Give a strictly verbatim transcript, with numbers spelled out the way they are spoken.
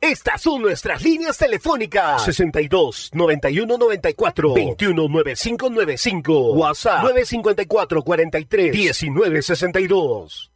Estas son nuestras líneas telefónicas: sesenta y dos, noventa y uno, noventa y cuatro, veintiuno, noventa y cinco noventa y cinco. WhatsApp nueve cinco cuatro, cuarenta y tres, diecinueve sesenta y dos.